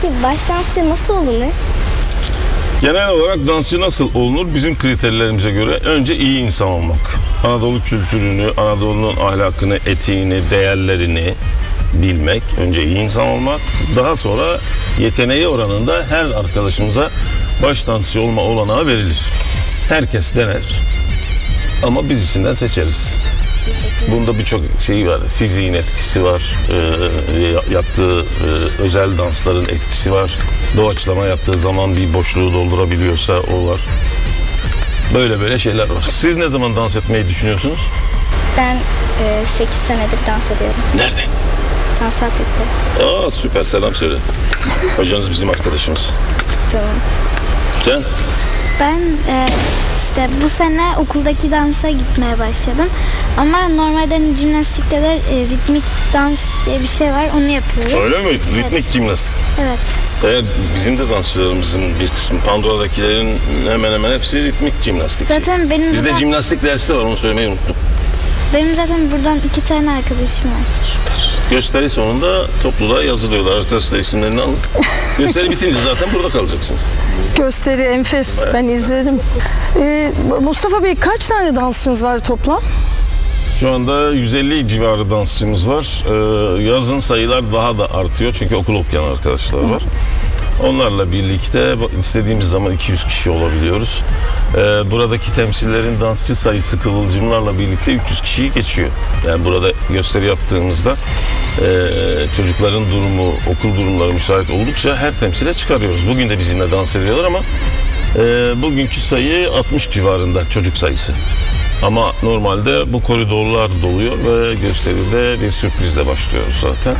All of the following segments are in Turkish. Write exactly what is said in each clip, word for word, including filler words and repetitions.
Peki baş dansçı nasıl olunur? Genel olarak dansçı nasıl olunur? Bizim kriterlerimize göre önce iyi insan olmak. Anadolu kültürünü, Anadolu'nun ahlakını, etiğini, değerlerini bilmek. Önce iyi insan olmak. Daha sonra yeteneği oranında her arkadaşımıza baş dansçı olma olanağı verilir. Herkes dener. Ama biz içinden seçeriz. Bunda birçok şey var. Fiziğin etkisi var. E, yaptığı e, özel dansların etkisi var. Doğaçlama yaptığı zaman bir boşluğu doldurabiliyorsa o var. Böyle böyle şeyler var. Siz ne zaman dans etmeyi düşünüyorsunuz? Ben e, sekiz senedir dans ediyorum. Nerede? Dans atölyeleri. Aa süper, selam söyle. Hocanız bizim arkadaşımız. Tamam. Sen? Ben e, işte bu sene okuldaki dansa gitmeye başladım. Ama normalde hani jimnastikte de e, ritmik dans diye bir şey var. Onu yapıyoruz. Öyle mi? Ritmik Evet. jimnastik. Evet. Evet, bizim de dansçılarımızın bir kısmı, Pandora'dakilerin hemen hemen hepsi ritmik jimnastik. Zaten benim Bizde burada- jimnastik dersi de var, onu söylemeyi unuttum. Benim zaten buradan iki tane arkadaşım var. Süper. Gösteri sonunda topluluğa yazılıyorlar. Arkadaşlar isimlerini alın. Gösteri bitince zaten burada kalacaksınız. Gösteri enfes. Ben izledim. Ee, Mustafa Bey, kaç tane dansçınız var toplam? Şu anda yüz elli civarı dansçımız var. Ee, yazın sayılar daha da artıyor çünkü okul okuyan arkadaşlar var. Onlarla birlikte istediğimiz zaman iki yüz kişi olabiliyoruz. Ee, buradaki temsillerin dansçı sayısı kıvılcımlarla birlikte üç yüz kişiyi geçiyor. Yani burada gösteri yaptığımızda e, çocukların durumu, okul durumları müsait oldukça her temsile çıkarıyoruz. Bugün de bizimle dans ediyorlar ama e, bugünkü sayı altmış civarında çocuk sayısı. Ama normalde bu koridorlar doluyor ve gösteride bir sürprizle başlıyoruz zaten.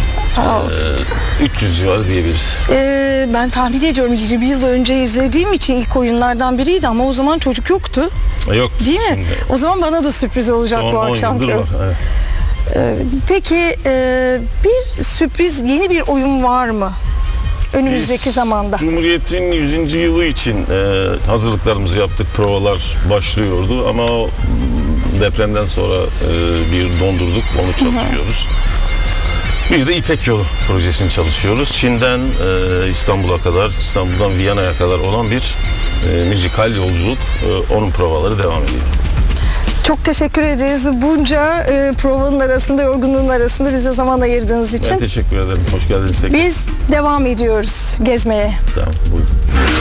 Ee, üç yüz civarı diyebiliriz. Ee, ben tahmin ediyorum yirmi yıl önce izlediğim için ilk oyunlardan biriydi ama o zaman çocuk yoktu. Yok. Değil mi? Şimdi, O zaman bana da sürpriz olacak son bu on akşam. yıldır var, evet. Ee, peki e, bir sürpriz yeni bir oyun var mı? Önümüzdeki Biz zamanda. Cumhuriyet'in yüzüncü yılı için e, hazırlıklarımızı yaptık. Provalar başlıyordu ama o depremden sonra e, bir dondurduk. Onu çalışıyoruz. Bir de İpek Yolu projesini çalışıyoruz. Çin'den e, İstanbul'a kadar, İstanbul'dan Viyana'ya kadar olan bir e, müzikal yolculuk. E, onun provaları devam ediyor. Çok teşekkür ederiz. Bunca e, provanın arasında, yorgunluğun arasında bize zaman ayırdığınız Ben için. teşekkür ederim. Hoş geldiniz tekrar. Biz devam ediyoruz gezmeye. Tamam, buyurun.